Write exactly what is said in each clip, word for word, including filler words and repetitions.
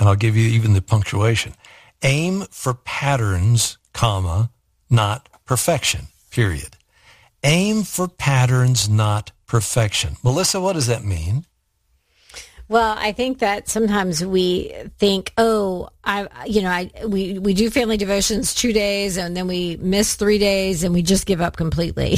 I'll give you even the punctuation. Aim for patterns, comma, not perfection, period. Aim for patterns, not perfection. Melissa, what does that mean? Well, I think that sometimes we think, oh, I, you know, I we, we do family devotions two days and then we miss three days and we just give up completely.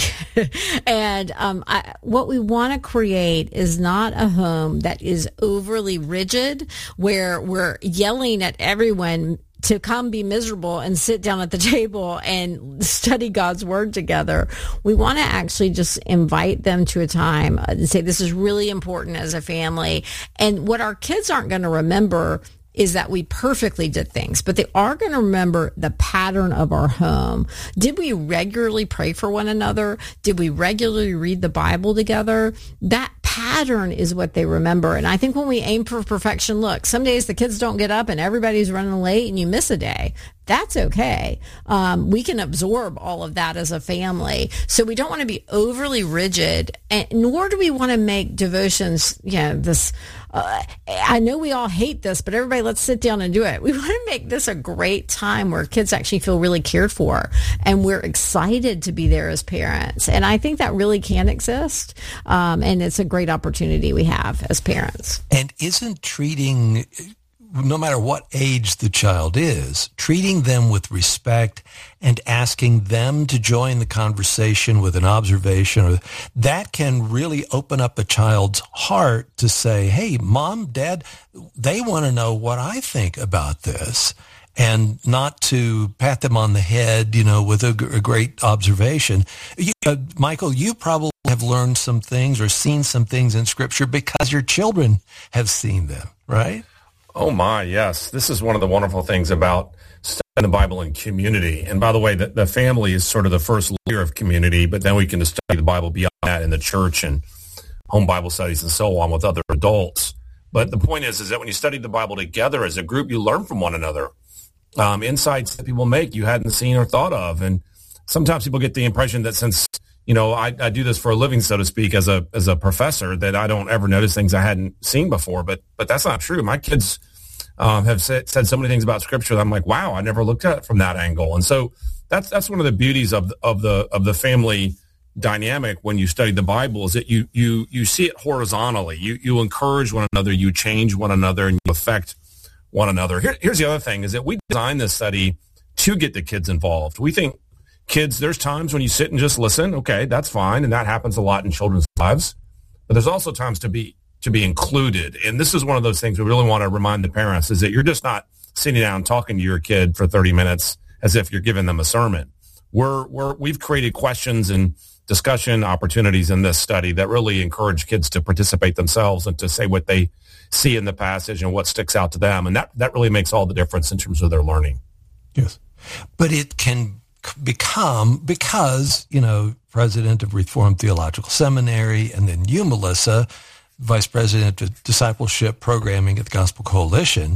and um, I, what we want to create is not a home that is overly rigid, where we're yelling at everyone to come be miserable and sit down at the table and study God's word together. We want to actually just invite them to a time and say, this is really important as a family. And what our kids aren't going to remember is that we perfectly did things, but they are going to remember the pattern of our home. Did we regularly pray for one another? Did we regularly read the Bible together? That pattern is what they remember. And I think when we aim for perfection, look, some days the kids don't get up and everybody's running late and you miss a day. That's okay. Um, we can absorb all of that as a family. So we don't want to be overly rigid, and nor do we want to make devotions, you know, this, uh, I know we all hate this, but everybody, let's sit down and do it. We want to make this a great time where kids actually feel really cared for and we're excited to be there as parents. And I think that really can exist. Um, and it's a great opportunity we have as parents. And isn't treating, no matter what age the child is, treating them with respect and asking them to join the conversation with an observation, or that can really open up a child's heart to say, hey, mom, dad, they want to know what I think about this, and not to pat them on the head, you know, with a, a great observation. You, uh, Michael, you probably have learned some things or seen some things in Scripture because your children have seen them, right? Oh my, yes. This is one of the wonderful things about studying the Bible in community. And by the way, the, the family is sort of the first layer of community, but then we can just study the Bible beyond that in the church and home Bible studies and so on with other adults. But the point is, is that when you study the Bible together as a group, you learn from one another. Um, insights that people make you hadn't seen or thought of. And sometimes people get the impression that since, you know, I, I do this for a living, so to speak, as a as a professor, that I don't ever notice things I hadn't seen before. But but that's not true. My kids um, have said, said so many things about Scripture that I'm like, wow, I never looked at it from that angle. And so that's that's one of the beauties of of the of the family dynamic when you study the Bible, is that you you you see it horizontally. You you encourage one another, you change one another, and you affect one another. Here, here's the other thing, is that we designed this study to get the kids involved. We think kids, there's times when you sit and just listen. Okay, that's fine. And that happens a lot in children's lives. But there's also times to be to be included. And this is one of those things we really want to remind the parents, is that you're just not sitting down talking to your kid for thirty minutes as if you're giving them a sermon. We're, we're, we've created questions and discussion opportunities in this study that really encourage kids to participate themselves and to say what they see in the passage and what sticks out to them. And that, that really makes all the difference in terms of their learning. Yes. But it can become, because, you know, president of Reformed Theological Seminary, and then you, Melissa, vice president of discipleship programming at the Gospel Coalition,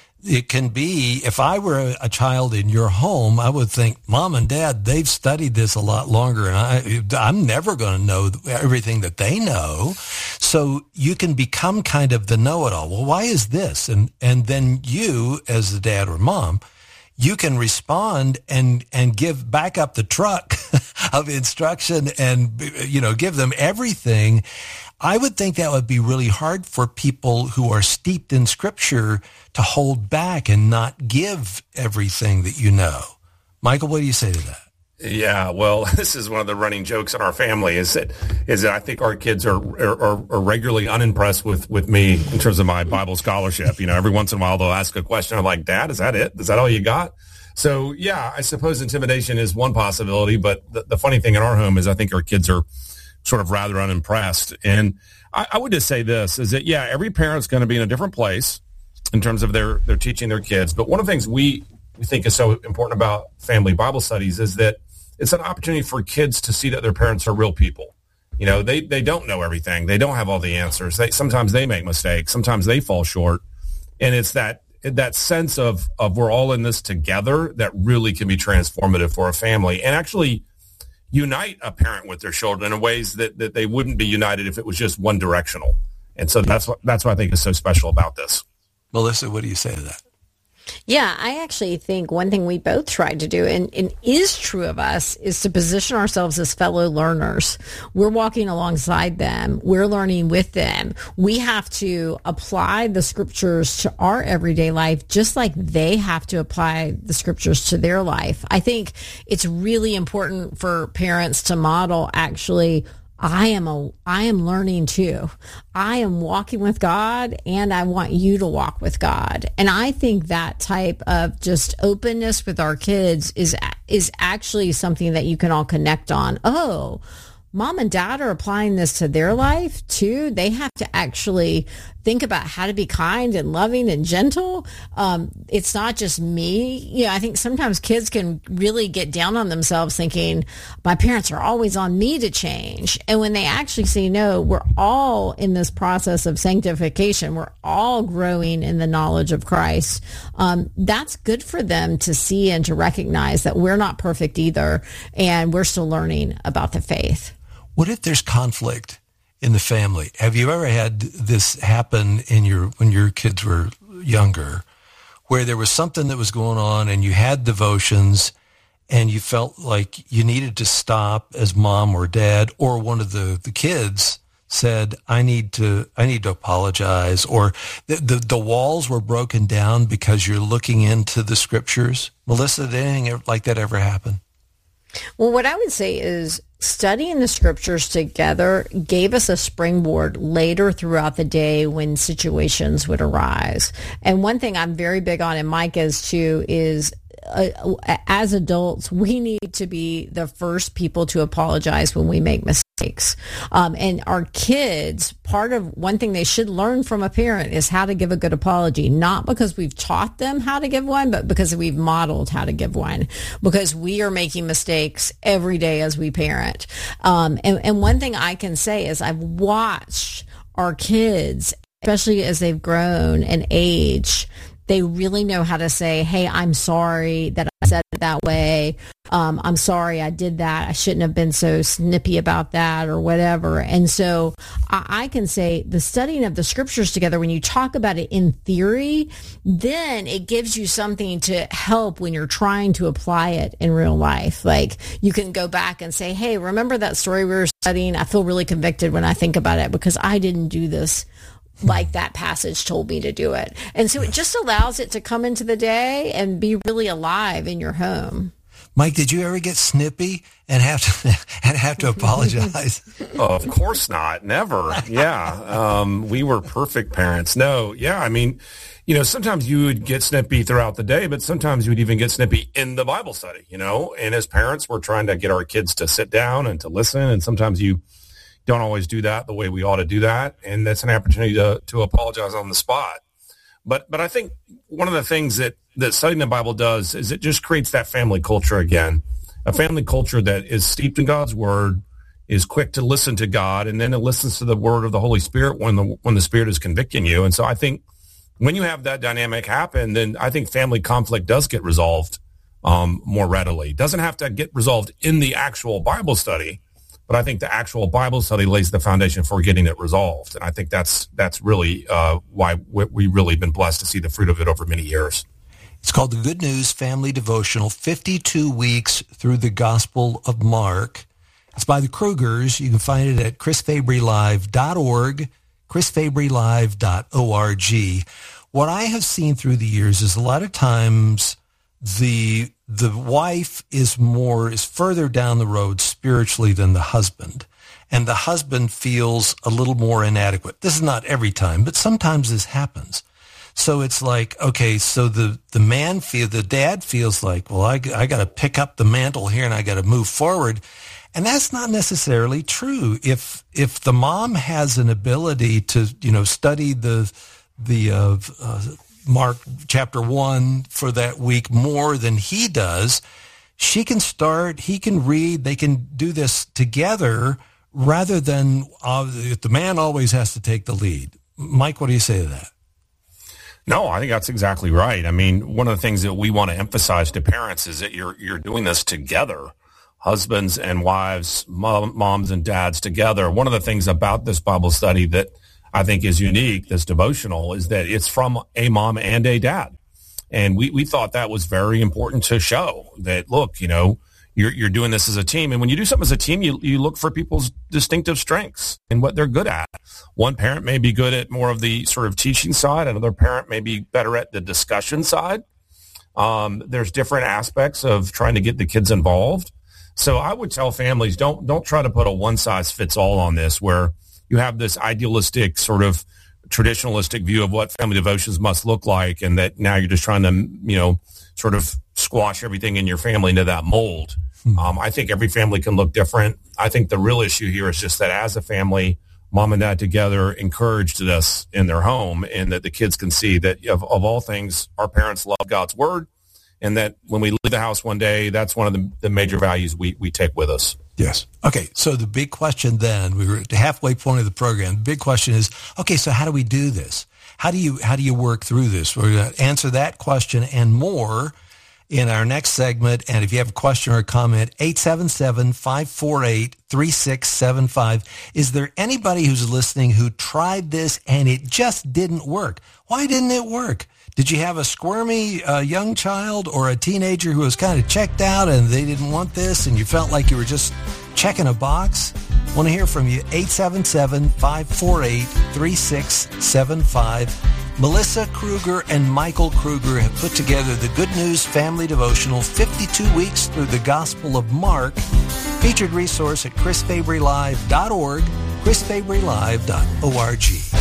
it can be, if I were a, a child in your home, I would think, mom and dad, they've studied this a lot longer, and I, I'm never going to know everything that they know. So you can become kind of the know-it-all. Well, why is this? And and then you, as the dad or mom, you can respond and and give back up the truck of instruction and, you know, give them everything. I would think that would be really hard for people who are steeped in Scripture to hold back and not give everything that you know. Michael, what do you say to that? Yeah, well, this is one of the running jokes in our family, is that is that I think our kids are are, are regularly unimpressed with, with me in terms of my Bible scholarship. You know, every once in a while they'll ask a question. I'm like, Dad, is that it? Is that all you got? So, yeah, I suppose intimidation is one possibility. But the, the funny thing in our home is I think our kids are sort of rather unimpressed. And I, I would just say this, is that, yeah, every parent's going to be in a different place in terms of their, their teaching their kids. But one of the things we, we think is so important about family Bible studies is that it's an opportunity for kids to see that their parents are real people. You know, they, they don't know everything. They don't have all the answers. They, sometimes they make mistakes. Sometimes they fall short. And it's that that sense of, of we're all in this together that really can be transformative for a family and actually unite a parent with their children in ways that, that they wouldn't be united if it was just one directional. And so that's what, that's what I think is so special about this. Melissa, what do you say to that? Yeah, I actually think one thing we both tried to do, and, and is true of us, is to position ourselves as fellow learners. We're walking alongside them. We're learning with them. We have to apply the scriptures to our everyday life, just like they have to apply the scriptures to their life. I think it's really important for parents to model actually I am a, I am learning too. I am walking with God, and I want you to walk with God. And I think that type of just openness with our kids is, is actually something that you can all connect on. Oh, mom and dad are applying this to their life too. They have to actually think about how to be kind and loving and gentle. Um, it's not just me. You know, I think sometimes kids can really get down on themselves thinking, my parents are always on me to change. And when they actually say, no, we're all in this process of sanctification. We're all growing in the knowledge of Christ. Um, that's good for them to see and to recognize that we're not perfect either, and we're still learning about the faith. What if there's conflict in the family? Have you ever had this happen in your when your kids were younger, where there was something that was going on and you had devotions and you felt like you needed to stop as mom or dad, or one of the, the kids said, I need to I need to apologize, or the, the, the walls were broken down because you're looking into the scriptures? Melissa, did anything like that ever happen? Well, what I would say is studying the scriptures together gave us a springboard later throughout the day when situations would arise. And one thing I'm very big on, and Mike is too, is uh, as adults, we need to be the first people to apologize when we make mistakes. Um, and our kids, part of one thing they should learn from a parent is how to give a good apology, not because we've taught them how to give one, but because we've modeled how to give one, because we are making mistakes every day as we parent. Um, and, and one thing I can say is I've watched our kids, especially as they've grown and aged, they really know how to say, hey, I'm sorry that I said it that way. Um, I'm sorry I did that. I shouldn't have been so snippy about that or whatever. And so I, I can say the studying of the scriptures together, when you talk about it in theory, then it gives you something to help when you're trying to apply it in real life. Like you can go back and say, hey, remember that story we were studying? I feel really convicted when I think about it because I didn't do this like that passage told me to do it. And so it just allows it to come into the day and be really alive in your home. Mike, did you ever get snippy and have to and have to apologize? Oh, of course not. Never. Yeah. Um, we were perfect parents. No. Yeah. I mean, you know, sometimes you would get snippy throughout the day, but sometimes you would even get snippy in the Bible study, you know, and as parents, we're trying to get our kids to sit down and to listen. And sometimes you don't always do that the way we ought to do that. And that's an opportunity to, to apologize on the spot. But but I think one of the things that, that studying the Bible does is it just creates that family culture again, a family culture that is steeped in God's word, is quick to listen to God, and then it listens to the word of the Holy Spirit when the when the Spirit is convicting you. And so I think when you have that dynamic happen, then I think family conflict does get resolved um, more readily. It doesn't have to get resolved in the actual Bible study, but I think the actual Bible study lays the foundation for getting it resolved. And I think that's that's really uh, why we've really been blessed to see the fruit of it over many years. It's called the Good News Family Devotional, fifty-two weeks through the Gospel of Mark. It's by the Krugers. You can find it at chris fabry live dot org, chris fabry live dot org. What I have seen through the years is a lot of times the the wife is more is further down the road spiritually than the husband, and the husband feels a little more inadequate. This is not every time, but sometimes this happens. So it's like, okay, so the the man feel the dad feels like, well, I I got to pick up the mantle here and I got to move forward, and that's not necessarily true. If if the mom has an ability to you know study the the uh, uh, Mark chapter one for that week more than he does, she can start, he can read, they can do this together rather than uh, if the man always has to take the lead. Mike, what do you say to that? No, I think that's exactly right. I mean, one of the things that we want to emphasize to parents is that you're you're doing this together, husbands and wives, mom, moms and dads together. One of the things about this Bible study that I think is unique, this devotional, is that it's from a mom and a dad. And we, we thought that was very important to show that, look, you know, you're, you're doing this as a team. And when you do something as a team, you, you look for people's distinctive strengths and what they're good at. One parent may be good at more of the sort of teaching side. Another parent may be better at the discussion side. Um, there's different aspects of trying to get the kids involved. So I would tell families, don't, don't try to put a one size fits all on this, where you have this idealistic sort of traditionalistic view of what family devotions must look like, and that now you're just trying to, you know, sort of squash everything in your family into that mold. Hmm. Um, I think every family can look different. I think the real issue here is just that as a family, mom and dad together encouraged this in their home, and that the kids can see that of, of all things, our parents love God's word, and that when we leave the house one day, that's one of the, the major values we, we take with us. Yes. Okay. So the big question then, we were at the halfway point of the program. The big question is, okay, so how do we do this? How do you, how do you work through this? We're going to answer that question and more in our next segment. And if you have a question or a comment, eight seven seven, five four eight, three six seven five. Is there anybody who's listening who tried this and it just didn't work? Why didn't it work? Did you have a squirmy uh, young child or a teenager who was kind of checked out and they didn't want this and you felt like you were just checking a box? I want to hear from you. eight seven seven, five four eight, three six seven five. Melissa Kruger and Michael Kruger have put together the Good News Family Devotional, fifty-two weeks through the Gospel of Mark. Featured resource at chris fabry live dot org, chris fabry live dot org.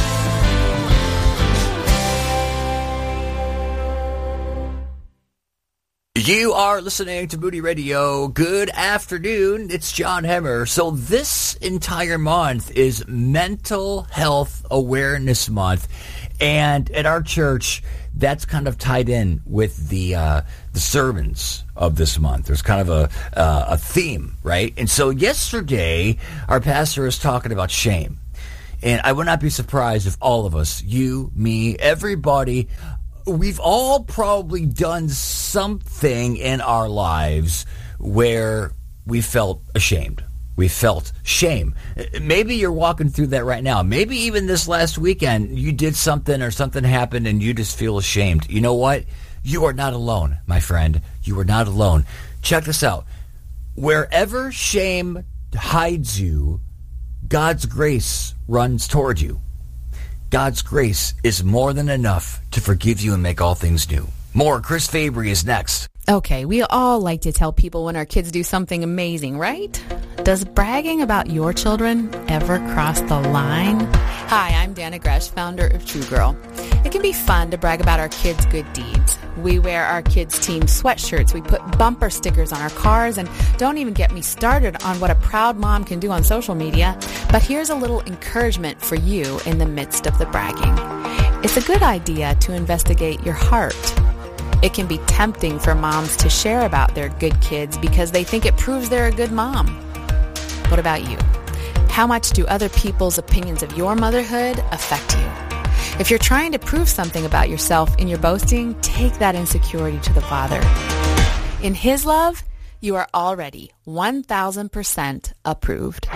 You are listening to Moody Radio. Good afternoon. It's John Hemmer. So this entire month is Mental Health Awareness Month. And at our church, that's kind of tied in with the uh, the sermons of this month. There's kind of a uh, a theme, right? And so yesterday, our pastor was talking about shame. And I would not be surprised if all of us, you, me, everybody, we've all probably done something in our lives where we felt ashamed. We felt shame. Maybe you're walking through that right now. Maybe even this last weekend you did something or something happened and you just feel ashamed. You know what? You are not alone, my friend. You are not alone. Check this out. Wherever shame hides you, God's grace runs toward you. God's grace is more than enough to forgive you and make all things new. More Chris Fabry is next. Okay, we all like to tell people when our kids do something amazing, right? Does bragging about your children ever cross the line? Hi, I'm Dana Gresh, founder of True Girl. It can be fun to brag about our kids' good deeds. We wear our kids' team sweatshirts, we put bumper stickers on our cars, and don't even get me started on what a proud mom can do on social media. But here's a little encouragement for you in the midst of the bragging. It's a good idea to investigate your heart. It can be tempting for moms to share about their good kids because they think it proves they're a good mom. What about you? How much do other people's opinions of your motherhood affect you? If you're trying to prove something about yourself in your boasting, take that insecurity to the Father. In His love, you are already one thousand percent approved.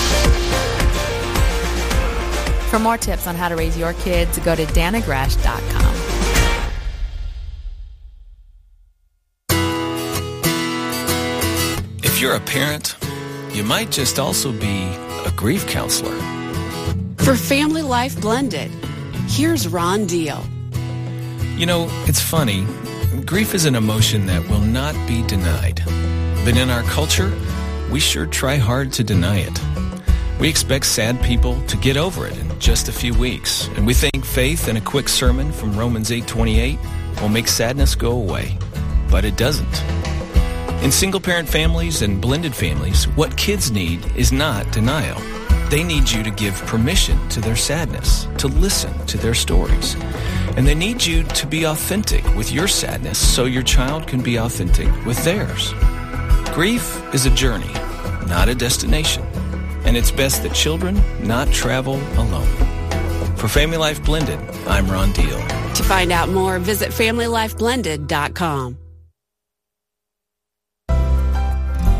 For more tips on how to raise your kids, go to dana gresh dot com. If you're a parent, you might just also be a grief counselor. For Family Life Blended, here's Ron Deal. You know, it's funny. Grief is an emotion that will not be denied. But in our culture, we sure try hard to deny it. We expect sad people to get over it in just a few weeks. And we think faith and a quick sermon from Romans eight twenty-eight will make sadness go away. But it doesn't. In single-parent families and blended families, what kids need is not denial. They need you to give permission to their sadness, to listen to their stories. And they need you to be authentic with your sadness so your child can be authentic with theirs. Grief is a journey, not a destination. And it's best that children not travel alone. For Family Life Blended, I'm Ron Deal. To find out more, visit family life blended dot com.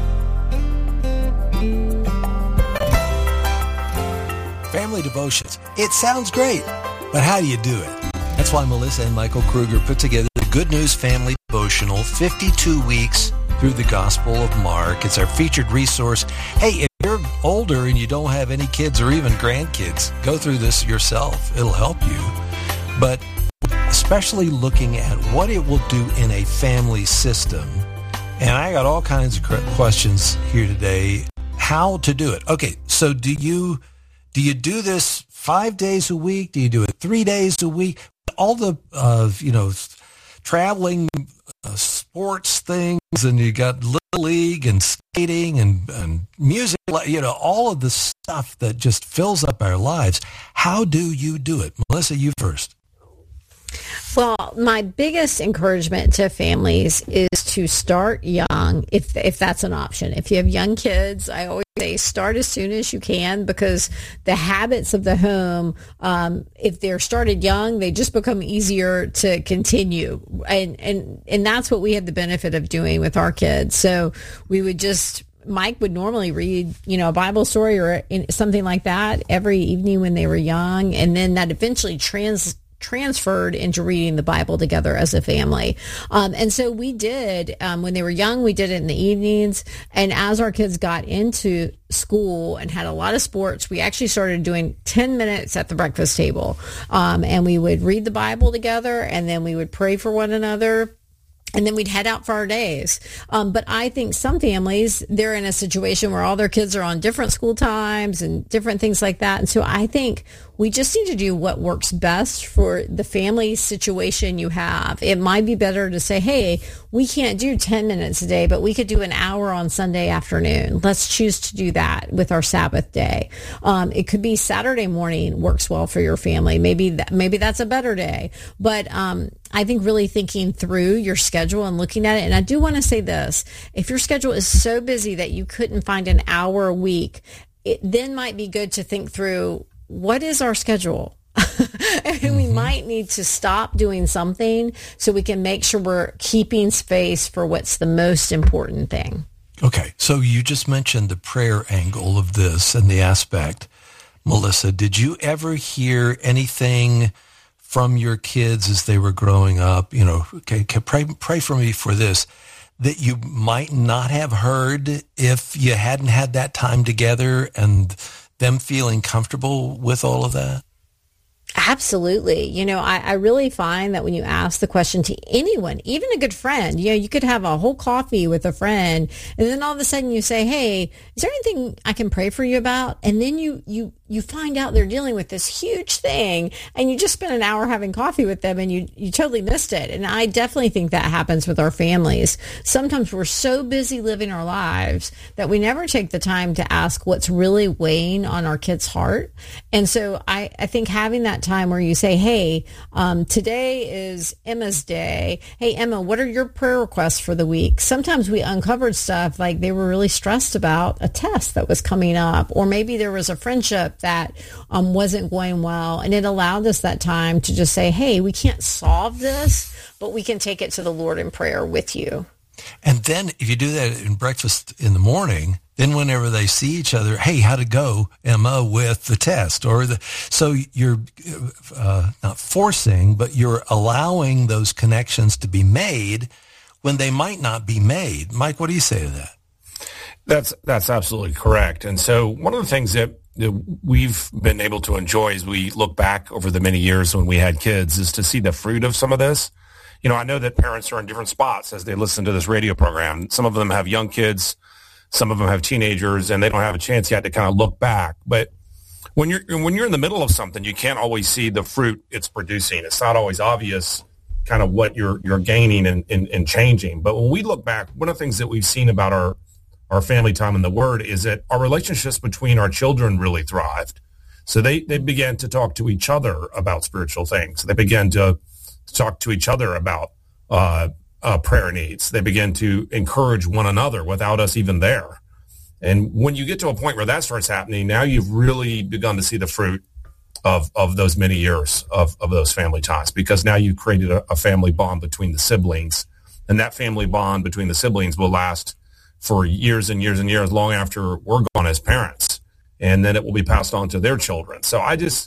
Family Devotions It sounds great, but how do you do it? That's why Melissa and Michael Kruger put together the Good News Family Devotional, fifty-two weeks through the Gospel of Mark. It's our featured resource. Hey, if you're older and you don't have any kids or even grandkids, go through this yourself. It'll help you. But especially looking at what it will do in a family system. And I got all kinds of questions here today. How to do it. Okay, so do you do you do this five days a week? Do you do it three days a week? All the, uh, you know, traveling uh, sports things, and you got Little League and skating and, and music, you know, all of the stuff that just fills up our lives. How do you do it? Melissa, you first. Well, my biggest encouragement to families is to start young, if if that's an option. If you have young kids, I always say start as soon as you can, because the habits of the home, um, if they're started young, they just become easier to continue. And, and, and that's what we had the benefit of doing with our kids. So we would just... Mike would normally read, you know, a Bible story or something like that every evening when they were young, and then that eventually trans transferred into reading the Bible together as a family. Um, and so we did, um, when they were young, we did it in the evenings. And as our kids got into school and had a lot of sports, we actually started doing ten minutes at the breakfast table. Um, and we would read the Bible together, and then we would pray for one another. And then we'd head out for our days. Um, but I think some families, they're in a situation where all their kids are on different school times and different things like that. And so I think we just need to do what works best for the family situation you have. It might be better to say, hey, we can't do ten minutes a day, but we could do an hour on Sunday afternoon. Let's choose to do that with our Sabbath day. Um, it could be Saturday morning works well for your family. Maybe that, maybe that's a better day. But um, I think really thinking through your schedule and looking at it. And I do want to say this, if your schedule is so busy that you couldn't find an hour a week, it then might be good to think through, what is our schedule? And mm-hmm. we might need to stop doing something so we can make sure we're keeping space for what's the most important thing. Okay, so you just mentioned the prayer angle of this and the aspect. Melissa, did you ever hear anything from your kids as they were growing up? You know, okay, pray, pray for me for this, that you might not have heard if you hadn't had that time together, and them feeling comfortable with all of that? Absolutely. You know, I, I really find that when you ask the question to anyone, even a good friend, you know, you could have a whole coffee with a friend, and then all of a sudden you say, hey, is there anything I can pray for you about? And then you, you, you find out they're dealing with this huge thing, and you just spent an hour having coffee with them, and you, you totally missed it. And I definitely think that happens with our families. Sometimes we're so busy living our lives that we never take the time to ask what's really weighing on our kids' heart. And so I, I think having that time where you say, hey, um, today is Emma's day. Hey, Emma, what are your prayer requests for the week? Sometimes we uncovered stuff like they were really stressed about a test that was coming up, or maybe there was a friendship that um, wasn't going well. And it allowed us that time to just say, hey, we can't solve this, but we can take it to the Lord in prayer with you. And then if you do that in breakfast in the morning, then whenever they see each other, hey, how'd it go, Emma, with the test? Or the, so you're uh, not forcing, but you're allowing those connections to be made when they might not be made. Mike, what do you say to that? That's that's absolutely correct. And so one of the things that, that we've been able to enjoy as we look back over the many years when we had kids is to see the fruit of some of this. You know, I know that parents are in different spots as they listen to this radio program. Some of them have young kids. Some of them have teenagers, and they don't have a chance yet to kind of look back. But when you're when you're in the middle of something, you can't always see the fruit it's producing. It's not always obvious kind of what you're you're gaining and, and, and changing. But when we look back, one of the things that we've seen about our, our family time in the Word is that our relationships between our children really thrived. So they, they began to talk to each other about spiritual things. They began to talk to each other about uh Uh, prayer needs. They begin to encourage one another without us even there. And when you get to a point where that starts happening, now you've really begun to see the fruit of, of those many years of, of those family ties, because now you've created a, a family bond between the siblings, and that family bond between the siblings will last for years and years and years, long after we're gone as parents, and then it will be passed on to their children. So I just,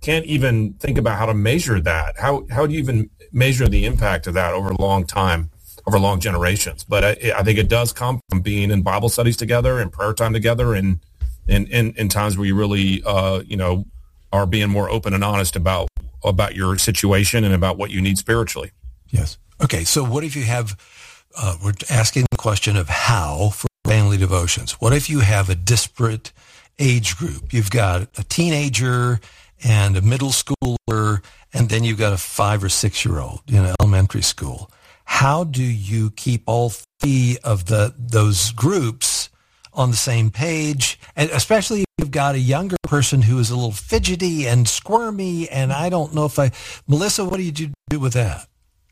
can't even think about how to measure that. How how do you even measure the impact of that over a long time, over long generations? But I, I think it does come from being in Bible studies together and prayer time together, and in in, in times where you really uh, you know are being more open and honest about about your situation and about what you need spiritually. Yes. Okay. So what if you have? Uh, we're asking the question of how for family devotions. What if you have a disparate age group? You've got a teenager and a middle schooler, and then you've got a five or six year old in elementary school. How do you keep all three of the those groups on the same page? And especially if you've got a younger person who is a little fidgety and squirmy, and I don't know if I, Melissa, what do you do with that?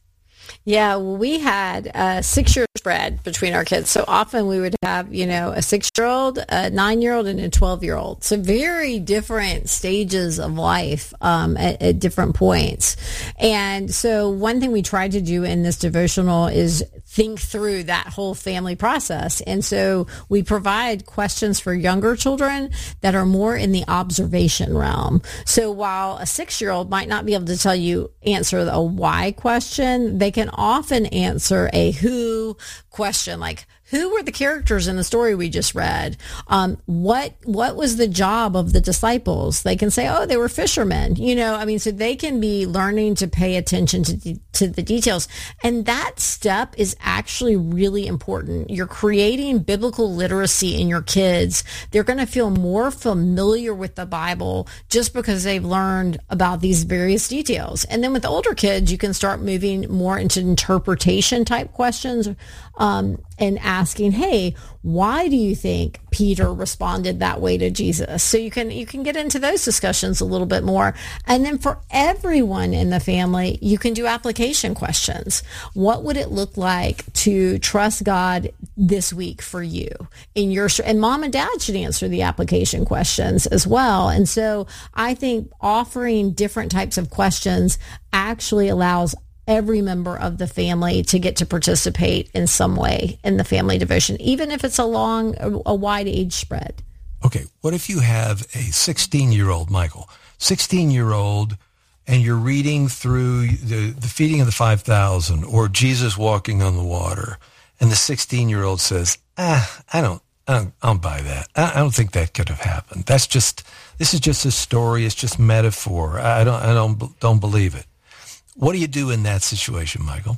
Yeah, well, we had a six-year spread between our kids. So often we would have, you know, a six-year-old, a nine-year-old, and a twelve-year-old. So very different stages of life um, at, at different points. And so one thing we tried to do in this devotional is think through that whole family process. And so we provide questions for younger children that are more in the observation realm. So while a six-year-old might not be able to tell you, answer a why question, they can often answer a who question, like, who were the characters in the story we just read? Um, what what was the job of the disciples? They can say, oh, they were fishermen. You know, I mean, so they can be learning to pay attention to de- to the details. And that step is actually really important. You're creating biblical literacy in your kids. They're going to feel more familiar with the Bible just because they've learned about these various details. And then with the older kids, you can start moving more into interpretation type questions. Um, and asking, hey, why do you think Peter responded that way to Jesus? So you can you can get into those discussions a little bit more. And then for everyone in the family, you can do application questions. What would it look like to trust God this week for you? In your and mom and dad should answer the application questions as well. And so I think offering different types of questions actually allows every member of the family to get to participate in some way in the family devotion, even if it's a long, a wide age spread. Okay, what if you have a sixteen-year-old, Michael, sixteen-year-old, and you're reading through the, the feeding of the five thousand or Jesus walking on the water, and the sixteen-year-old says, ah, I don't, I don't, I don't buy that. I, I don't think that could have happened. That's just, this is just a story. It's just metaphor. I don't, I don't, don't believe it. What do you do in that situation, Michael?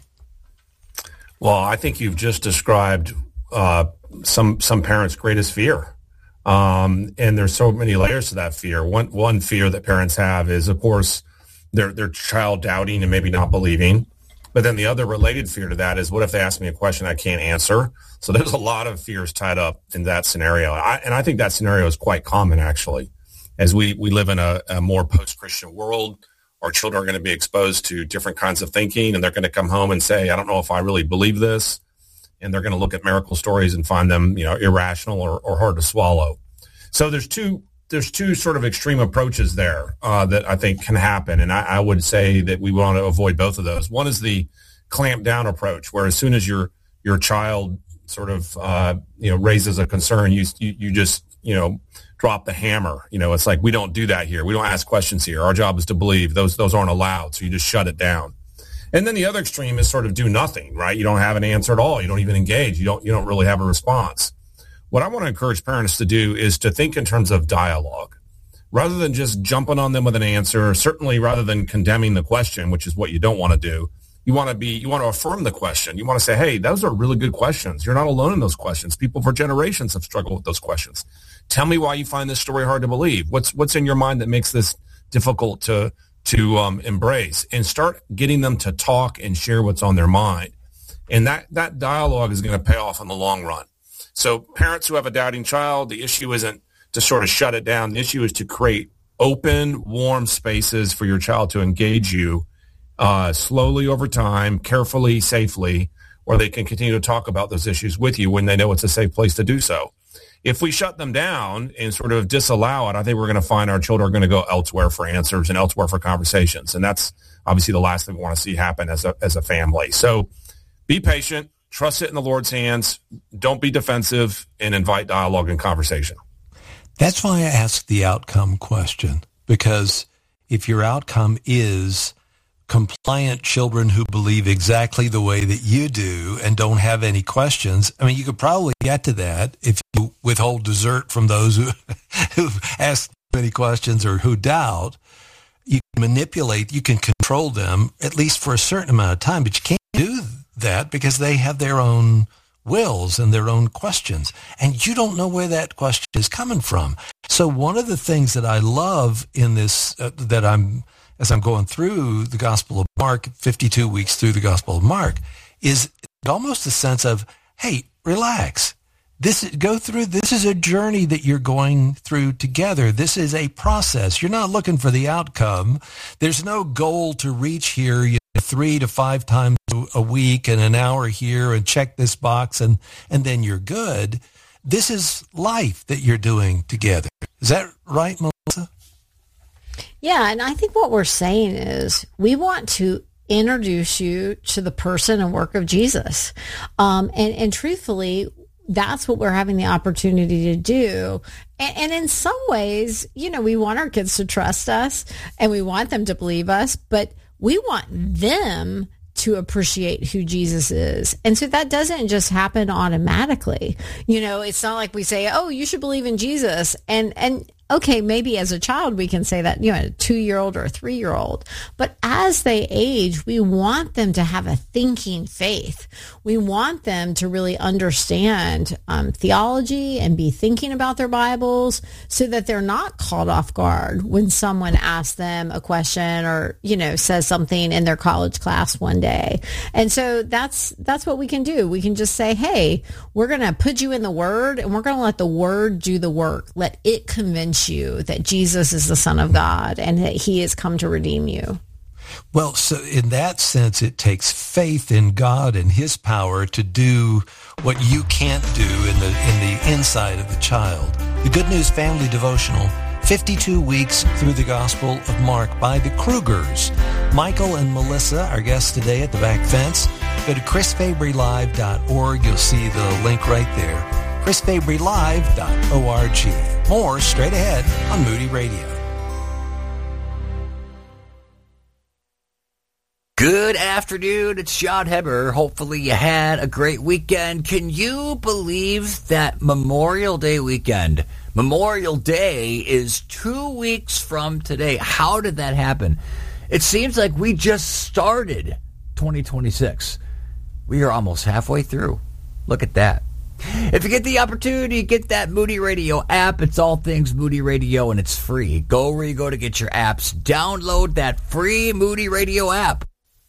Well, I think you've just described uh, some some parents' greatest fear, um, and there's so many layers to that fear. One one fear that parents have is, of course, their their child doubting and maybe not believing. But then the other related fear to that is, what if they ask me a question I can't answer? So there's a lot of fears tied up in that scenario, I, and I think that scenario is quite common actually, as we we live in a, a more post-Christian world. Our children are going to be exposed to different kinds of thinking, and they're going to come home and say, I don't know if I really believe this. And they're going to look at miracle stories and find them, you know, irrational or, or hard to swallow. So there's two, there's two sort of extreme approaches there uh, that I think can happen. And I, I would say that we want to avoid both of those. One is the clamp down approach, where as soon as your, your child sort of, uh, you know, raises a concern, you, you, you just, you know, drop the hammer. You know, it's like, we don't do that here. We don't ask questions here. Our job is to believe. Those those aren't allowed. So you just shut it down. And then the other extreme is sort of do nothing, right? You don't have an answer at all. You don't even engage. You don't you don't really have a response. What I want to encourage parents to do is to think in terms of dialogue. Rather than just jumping on them with an answer, certainly rather than condemning the question, which is what you don't want to do, you want to be, you want to affirm the question. You want to say, hey, those are really good questions. You're not alone in those questions. People for generations have struggled with those questions. Tell me why you find this story hard to believe. What's what's in your mind that makes this difficult to to um, embrace? And start getting them to talk and share what's on their mind. And that, that dialogue is going to pay off in the long run. So parents who have a doubting child, the issue isn't to sort of shut it down. The issue is to create open, warm spaces for your child to engage you uh, slowly over time, carefully, safely, where they can continue to talk about those issues with you when they know it's a safe place to do so. If we shut them down and sort of disallow it, I think we're going to find our children are going to go elsewhere for answers and elsewhere for conversations. And that's obviously the last thing we want to see happen as a as a family. So be patient, trust it in the Lord's hands, don't be defensive, and invite dialogue and conversation. That's why I asked the outcome question, because if your outcome is compliant children who believe exactly the way that you do and don't have any questions. I mean, you could probably get to that if you withhold dessert from those who, who ask any questions or who doubt. You can manipulate, you can control them at least for a certain amount of time, but you can't do that because they have their own wills and their own questions, and you don't know where that question is coming from. So one of the things that I love in this, uh, that I'm, as I'm going through the Gospel of Mark, fifty-two weeks through the Gospel of Mark, is almost a sense of, hey, relax. This is, go through, this is a journey that you're going through together. This is a process. You're not looking for the outcome. There's no goal to reach here, you know, three to five times a week and an hour here and check this box and, and then you're good. This is life that you're doing together. Is that right, Melissa? Yeah, and I think what we're saying is we want to introduce you to the person and work of Jesus. Um, and, and truthfully, that's what we're having the opportunity to do. And, and in some ways, you know, we want our kids to trust us and we want them to believe us, but we want them to appreciate who Jesus is. And so that doesn't just happen automatically. You know, it's not like we say, oh, you should believe in Jesus. And, and, okay, maybe as a child we can say that, you know, a two-year-old or a three-year-old. But as they age, we want them to have a thinking faith. We want them to really understand um, theology and be thinking about their Bibles so that they're not caught off guard when someone asks them a question or, you know, says something in their college class one day. And so that's that's what we can do. We can just say, hey, we're going to put you in the Word and we're going to let the Word do the work. Let it convince you that Jesus is the Son of God and that he has come to redeem you. Well, so in that sense, it takes faith in God and his power to do what you can't do in the in the inside of the child. The Good News Family Devotional, fifty-two weeks through the Gospel of Mark by the Krugers. Michael and Melissa, our guests today at the back fence. Go to chris fabry live dot org. You'll see the link right there. chris fabry live dot org. More straight ahead on Moody Radio. Good afternoon. It's John Hemmer. Hopefully you had a great weekend. Can you believe that Memorial Day weekend? Memorial Day is two weeks from today. How did that happen? It seems like we just started twenty twenty-six. We are almost halfway through. Look at that. If you get the opportunity, get that Moody Radio app. It's all things Moody Radio, and it's free. Go where you go to get your apps. Download that free Moody Radio app.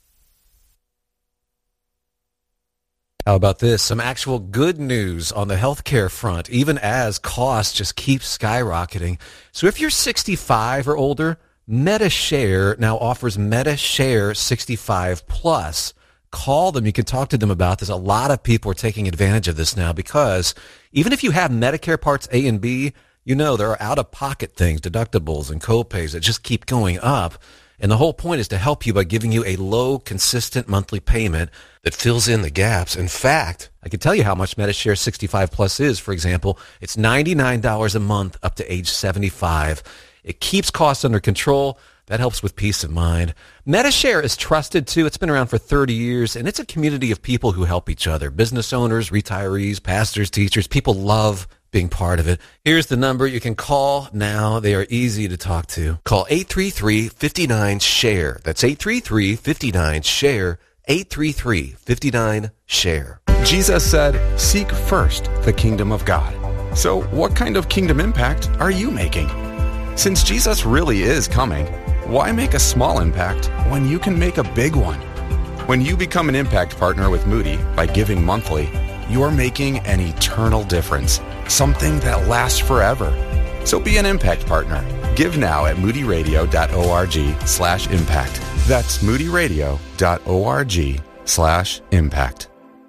How about this? Some actual good news on the healthcare front, even as costs just keep skyrocketing. So if you're sixty-five or older, MediShare now offers MediShare sixty-five plus. Call them. You can talk to them about this. A lot of people are taking advantage of this now because even if you have Medicare Parts A and B, you know there are out-of-pocket things, deductibles and co-pays that just keep going up. And the whole point is to help you by giving you a low, consistent monthly payment that fills in the gaps. In fact, I can tell you how much MediShare sixty-five plus is. For example, it's ninety-nine dollars a month up to age seventy-five. It keeps costs under control. That helps with peace of mind. MediShare is trusted, too. It's been around for thirty years, and it's a community of people who help each other. Business owners, retirees, pastors, teachers. People love being part of it. Here's the number you can call now. They are easy to talk to. Call eight three three, five nine, SHARE. That's eight three three, five nine, SHARE. eight three three, five nine, SHARE. Jesus said, seek first the kingdom of God. So what kind of kingdom impact are you making? Since Jesus really is coming, why make a small impact when you can make a big one? When you become an impact partner with Moody by giving monthly, you are making an eternal difference, something that lasts forever. So be an impact partner. Give now at moodyradio.org slash impact. That's moodyradio.org slash impact.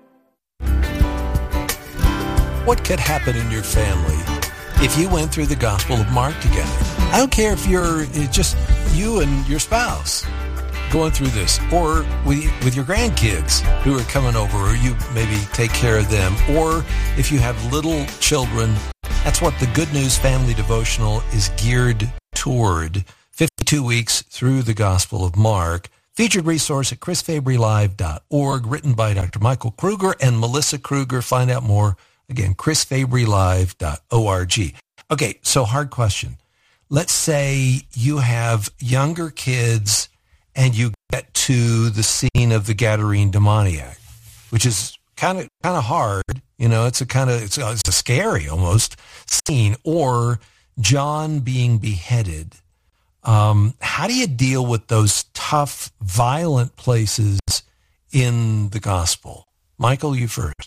What could happen in your family if you went through the Gospel of Mark together? I don't care if you're just you and your spouse going through this, or with, with your grandkids who are coming over, or you maybe take care of them, or if you have little children. That's what the Good News Family Devotional is geared toward, fifty-two Weeks Through the Gospel of Mark. Featured resource at chris fabry live dot org, written by Doctor Michael Kruger and Melissa Kruger. Find out more, again, chris fabry live dot org. Okay, so hard question. Let's say you have younger kids and you get to the scene of the Gadarene demoniac, which is kind of kind of hard. You know, it's a kind of, it's a, it's a scary almost scene. Or John being beheaded. Um, how do you deal with those tough, violent places in the gospel? Michael, you first.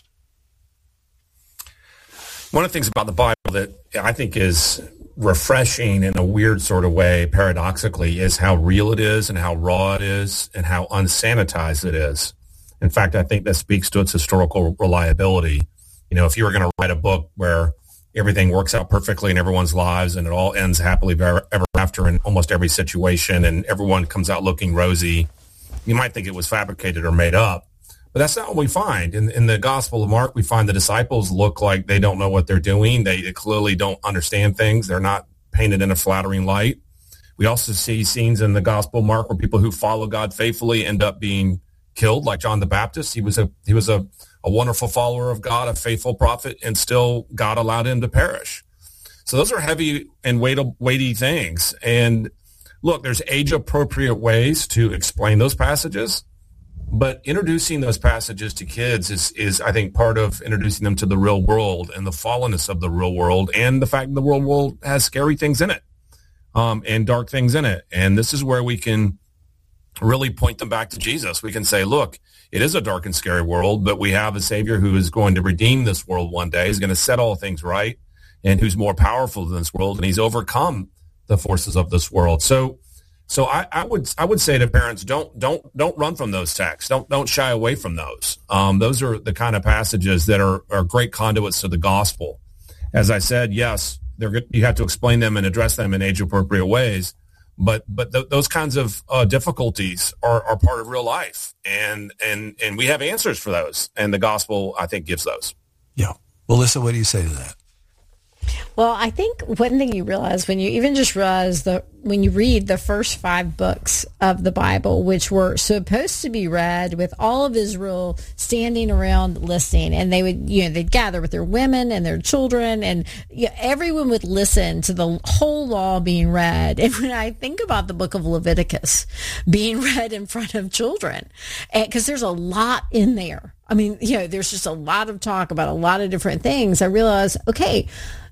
One of the things about the Bible that I think is refreshing in a weird sort of way, paradoxically, is how real it is and how raw it is and how unsanitized it is. In fact, I think that speaks to its historical reliability. You know, if you were going to write a book where everything works out perfectly in everyone's lives and it all ends happily ever after in almost every situation and everyone comes out looking rosy, you might think it was fabricated or made up. But that's not what we find. In, in the Gospel of Mark, we find the disciples look like they don't know what they're doing. They, they clearly don't understand things. They're not painted in a flattering light. We also see scenes in the Gospel of Mark where people who follow God faithfully end up being killed, like John the Baptist. He was a he was a, a wonderful follower of God, a faithful prophet, and still God allowed him to perish. So those are heavy and weight, weighty things. And look, there's age-appropriate ways to explain those passages, but introducing those passages to kids is, is, I think, part of introducing them to the real world and the fallenness of the real world and the fact that the real world has scary things in it um, and dark things in it. And this is where we can really point them back to Jesus. We can say, look, it is a dark and scary world, but we have a Savior who is going to redeem this world one day. He's going to set all things right and who's more powerful than this world, and he's overcome the forces of this world. So so I, I would I would say to parents, don't don't don't run from those texts. Don't don't shy away from those. Um, those are the kind of passages that are, are great conduits to the gospel. As I said, yes, they're you have to explain them and address them in age-appropriate ways. But but th- those kinds of uh, difficulties are, are part of real life, and and and we have answers for those, and the gospel, I think, gives those. Yeah, Melissa, what do you say to that? Well, I think one thing you realize when you even just realize the when you read the first five books of the Bible, which were supposed to be read with all of Israel standing around listening, and they would, you know, they'd gather with their women and their children, and you know, everyone would listen to the whole law being read. And when I think about the book of Leviticus being read in front of children, because there's a lot in there. I mean, you know, there's just a lot of talk about a lot of different things. I realize, okay,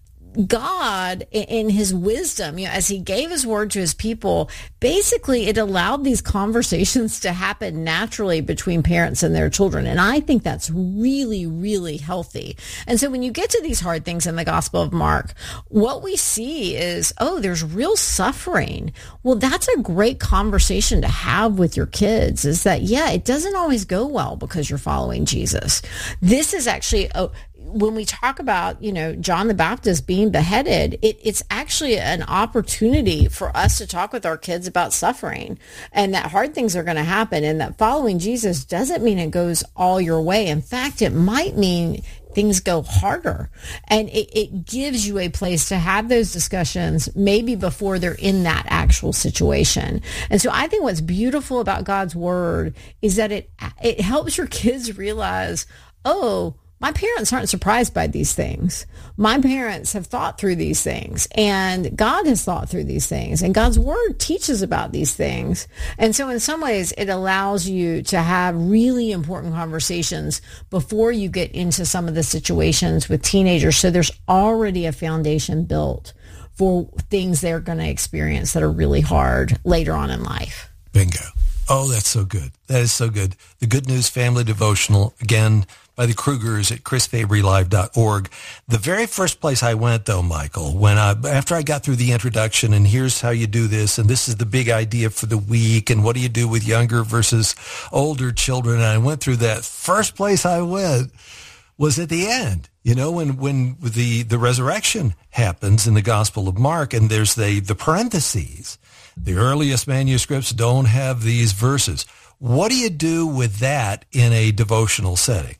God, in his wisdom, you know, as he gave his word to his people, basically it allowed these conversations to happen naturally between parents and their children. And I think that's really, really healthy. And so when you get to these hard things in the Gospel of Mark, what we see is, oh, there's real suffering. Well, that's a great conversation to have with your kids, is that, yeah, it doesn't always go well because you're following Jesus. This is actually a when we talk about, you know, John the Baptist being beheaded, it, it's actually an opportunity for us to talk with our kids about suffering and that hard things are going to happen, and that following Jesus doesn't mean it goes all your way. In fact, it might mean things go harder, and it, it gives you a place to have those discussions maybe before they're in that actual situation. And so I think what's beautiful about God's word is that it it helps your kids realize, oh, my parents aren't surprised by these things. My parents have thought through these things, and God has thought through these things, and God's word teaches about these things. And so in some ways, it allows you to have really important conversations before you get into some of the situations with teenagers. So there's already a foundation built for things they're going to experience that are really hard later on in life. Bingo. Oh, that's so good. That is so good. The Good News Family Devotional, again, by the Krugers at chris fabry live dot org. The very first place I went, though, Michael, when I, after I got through the introduction, and here's how you do this, and this is the big idea for the week, and what do you do with younger versus older children, and I went through that, first place I went was at the end. You know, when, when the, the resurrection happens in the Gospel of Mark, and there's the, the parentheses. The earliest manuscripts don't have these verses. What do you do with that in a devotional setting?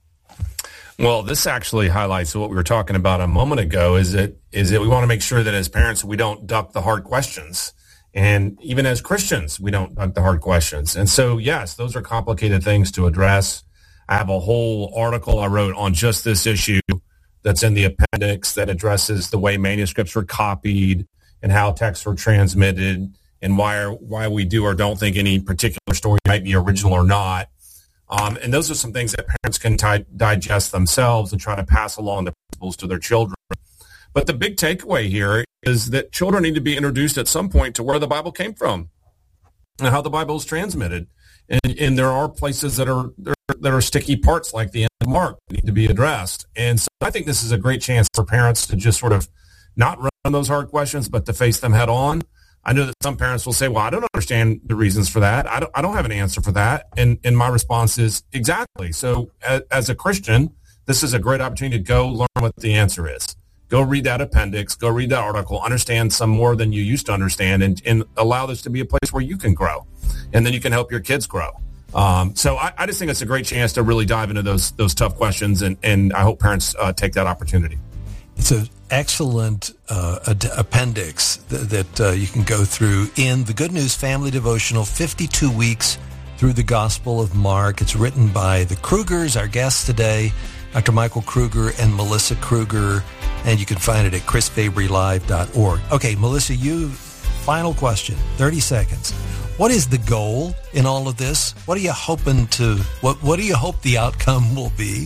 Well, this actually highlights what we were talking about a moment ago, is that, is that we want to make sure that as parents, we don't duck the hard questions And even as Christians, we don't like the hard questions. And so, yes, those are complicated things to address. I have a whole article I wrote on just this issue that's in the appendix that addresses the way manuscripts were copied and how texts were transmitted and why why we do or don't think any particular story might be original or not. Um, and those are some things that parents can t- digest themselves and try to pass along the principles to their children. But the big takeaway here is that children need to be introduced at some point to where the Bible came from and how the Bible is transmitted. And, and there are places that are that are sticky parts like the end of Mark that need to be addressed. And so I think this is a great chance for parents to just sort of not run those hard questions, but to face them head on. I know that some parents will say, well, I don't understand the reasons for that. I don't, I don't have an answer for that. And, and my response is exactly. So as, as a Christian, this is a great opportunity to go learn what the answer is. Go read that appendix, go read that article, understand some more than you used to understand, and, and allow this to be a place where you can grow. And then you can help your kids grow. Um, so I, I just think it's a great chance to really dive into those those tough questions, and, and I hope parents uh, take that opportunity. It's an excellent uh, ad- appendix th- that uh, you can go through in the Good News Family Devotional, fifty-two weeks through the Gospel of Mark. It's written by the Krugers, our guests today, Doctor Michael Kruger and Melissa Kruger, and you can find it at chris fabry live dot org. Okay, Melissa, you, final question, thirty seconds. What is the goal in all of this? What are you hoping to, what, what do you hope the outcome will be?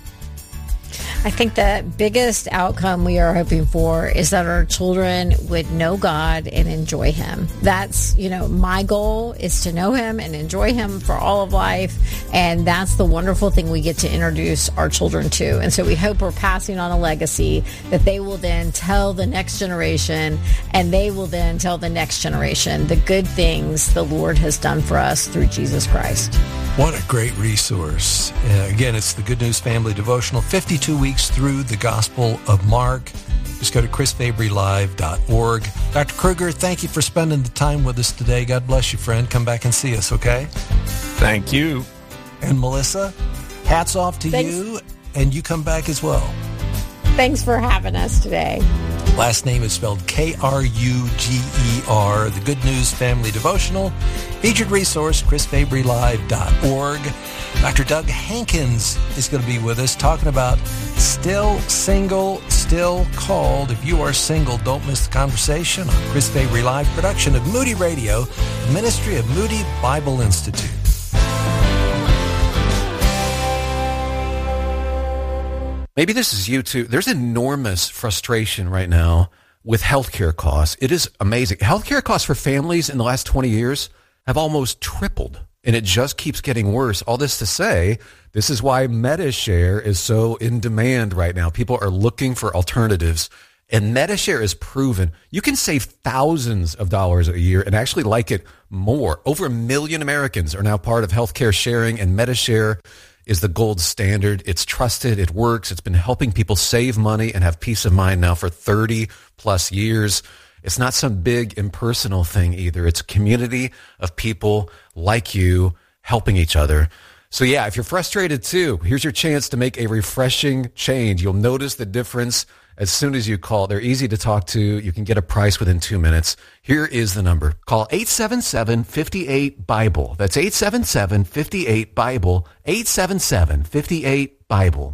I think the biggest outcome we are hoping for is that our children would know God and enjoy Him. That's, you know, my goal is to know Him and enjoy Him for all of life. And that's the wonderful thing we get to introduce our children to. And so we hope we're passing on a legacy that they will then tell the next generation, and they will then tell the next generation the good things the Lord has done for us through Jesus Christ. What a great resource. Uh, again, it's the Good News Family Devotional, fifty-two weeks through the Gospel of Mark. Just go to chris fabry live dot org. Doctor Kruger, thank you for spending the time with us today. God bless you, friend. Come back and see us, okay? Thank you. And Melissa, hats off to Thanks. you, and you come back as well. Thanks for having us today. Last name is spelled K R U G E R. The Good News Family Devotional. Featured resource, chris fabry live dot org. Doctor Doug Hankins is going to be with us talking about Still Single, Still Called. If you are single, don't miss the conversation on Chris Fabry Live, production of Moody Radio, ministry of Moody Bible Institute. Maybe this is you too. There's enormous frustration right now with healthcare costs. It is amazing. Healthcare costs for families in the last twenty years have almost tripled, and it just keeps getting worse. All this to say, this is why MediShare is so in demand right now. People are looking for alternatives, and MediShare is proven. You can save thousands of dollars a year and actually like it more. Over a million Americans are now part of healthcare sharing, and MediShare is the gold standard. It's trusted. It works. It's been helping people save money and have peace of mind now for thirty plus years. It's not some big impersonal thing either. It's a community of people like you helping each other. So yeah, if you're frustrated too, here's your chance to make a refreshing change. You'll notice the difference as soon as you call. They're easy to talk to. You can get a price within two minutes. Here is the number. Call eight seven seven, five eight, BIBLE. That's eight seven seven, five eight, BIBLE. eight seven seven, five eight, BIBLE.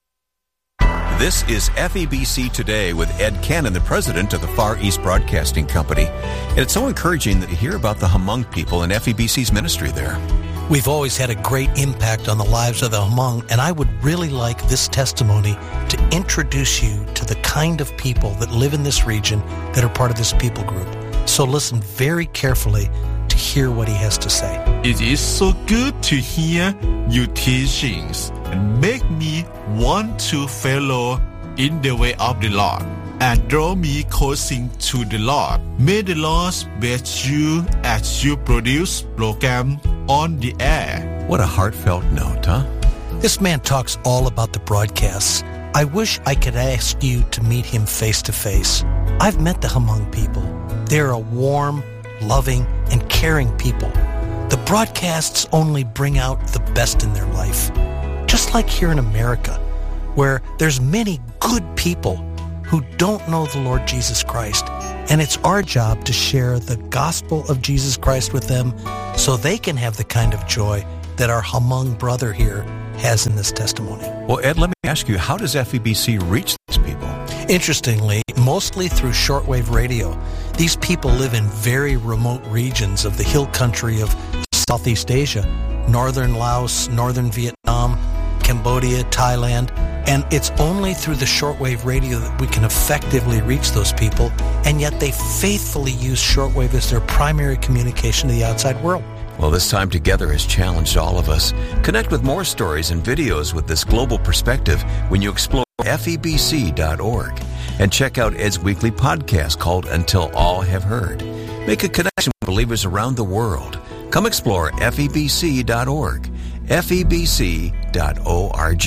This is F E B C Today with Ed Cannon, the president of the Far East Broadcasting Company. And it's so encouraging that you hear about the Hmong people and F E B C's ministry there. We've always had a great impact on the lives of the Hmong, and I would really like this testimony to introduce you to the kind of people that live in this region that are part of this people group. So listen very carefully to hear what he has to say. It is so good to hear your teachings and make me want to follow in the way of the Lord and draw me closer to the Lord. May the Lord bless you as you produce program on the air. What a heartfelt note, huh? This man talks all about the broadcasts. I wish I could ask you to meet him face to face. I've met the Hmong people. They're a warm, loving, and caring people. The broadcasts only bring out the best in their life. Just like here in America, where there's many good people who don't know the Lord Jesus Christ, And it's our job to share the gospel of Jesus Christ with them so they can have the kind of joy that our Hmong brother here has in this testimony. Well, Ed, let me ask you, how does F E B C reach these people? Interestingly, mostly through shortwave radio. These people live in very remote regions of the hill country of Southeast Asia, northern Laos, northern Vietnam, Cambodia, Thailand, and it's only through the shortwave radio that we can effectively reach those people, and yet they faithfully use shortwave as their primary communication to the outside world. Well, this time together has challenged all of us. Connect with more stories and videos with this global perspective when you explore F E B C dot org and check out Ed's weekly podcast called Until All Have Heard. Make a connection with believers around the world. Come explore F E B C dot org, F E B C dot org.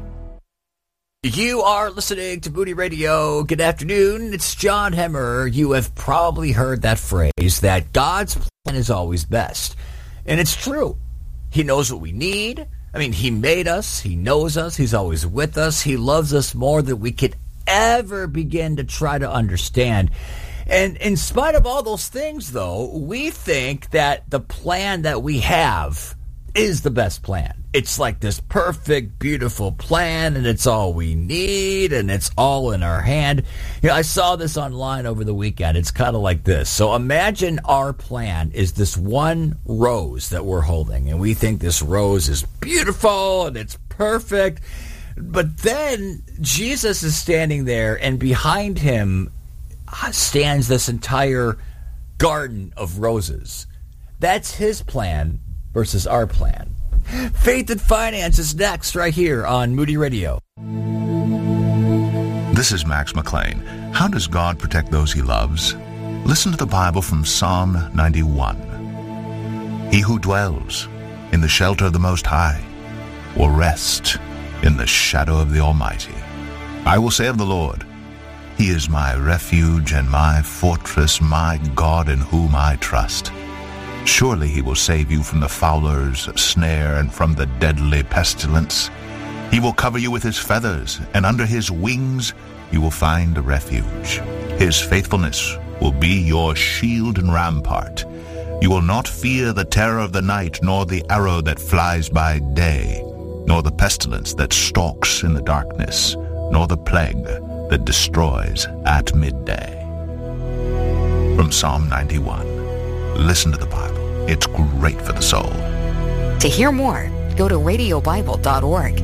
You are listening to Moody Radio. Good afternoon. It's John Hemmer. You have probably heard that phrase that God's plan is always best. And it's true. He knows what we need. I mean, he made us. He knows us. He's always with us. He loves us more than we could ever begin to try to understand. And in spite of all those things, though, we think that the plan that we have is the best plan. It's like this perfect, beautiful plan, and it's all we need, and it's all in our hand. You know, I saw this online over the weekend. It's kind of like this. So imagine our plan is this one rose that we're holding, and we think this rose is beautiful, and it's perfect. But then Jesus is standing there, and behind him stands this entire garden of roses. That's his plan versus our plan. Faith and Finance is next right here on Moody Radio. This is Max McLean. How does God protect those he loves? Listen to the Bible from Psalm ninety-one. He who dwells in the shelter of the Most High will rest in the shadow of the Almighty. I will say of the Lord, He is my refuge and my fortress, my God in whom I trust. Surely he will save you from the fowler's snare and from the deadly pestilence. He will cover you with his feathers, and under his wings you will find a refuge. His faithfulness will be your shield and rampart. You will not fear the terror of the night, nor the arrow that flies by day, nor the pestilence that stalks in the darkness, nor the plague that destroys at midday. From Psalm ninety-one. Listen to the Bible. It's great for the soul. To hear more, go to radio bible dot org.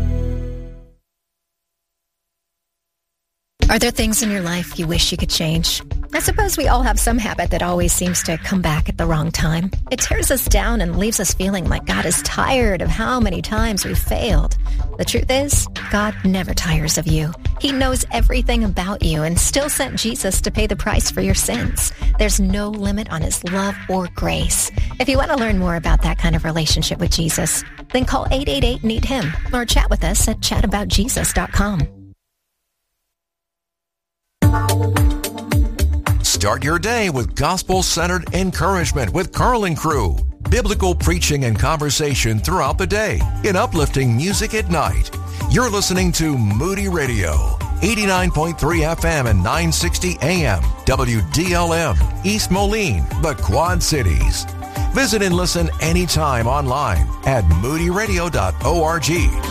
Are there things in your life you wish you could change? I suppose we all have some habit that always seems to come back at the wrong time. It tears us down and leaves us feeling like God is tired of how many times we've failed. The truth is, God never tires of you. He knows everything about you and still sent Jesus to pay the price for your sins. There's no limit on his love or grace. If you want to learn more about that kind of relationship with Jesus, then call eight eight eight, need him or chat with us at chat about jesus dot com. Start your day with gospel-centered encouragement with Carl and Crew. Biblical preaching and conversation throughout the day in uplifting music at night. You're listening to Moody Radio, eighty-nine point three F M and nine sixty A M, W D L M, East Moline, the Quad Cities. Visit and listen anytime online at moody radio dot org.